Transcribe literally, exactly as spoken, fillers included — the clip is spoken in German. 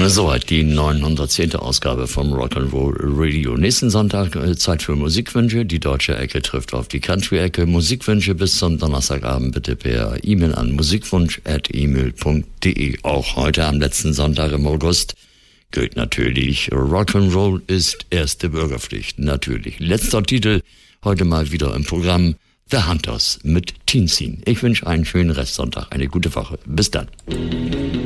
Soweit die neunhundertzehnte Ausgabe vom Rock'n'Roll Radio. Nächsten Sonntag äh, Zeit für Musikwünsche. Die deutsche Ecke trifft auf die Country-Ecke. Musikwünsche bis zum Donnerstagabend bitte per E-Mail an musikwunsch at e mail punkt de. Auch heute am letzten Sonntag im August gilt natürlich, Rock'n'Roll ist erste Bürgerpflicht. Natürlich. Letzter Titel, heute mal wieder im Programm, The Hunters mit Teen Scene. Ich wünsche einen schönen Restsonntag, eine gute Woche. Bis dann.